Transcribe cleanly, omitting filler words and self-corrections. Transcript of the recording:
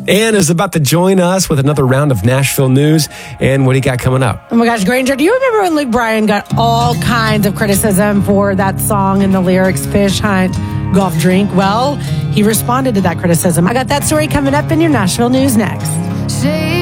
Ann is about to join us with another round of Nashville news. And what do you got coming up? Oh my gosh, Granger, do you remember when Luke Bryan got all kinds of criticism for that song and the lyrics, Fish Hunt, Golf Drink? Well, he responded to that criticism. I got that story coming up in your Nashville news next.